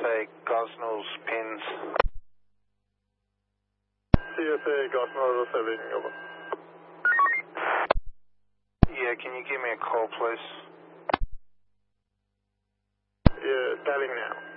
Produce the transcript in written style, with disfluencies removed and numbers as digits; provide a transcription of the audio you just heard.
CSA Gosnell's pins. CSA Gosnell 7, over. Yeah, can you give me a call, please? Yeah, dialing now.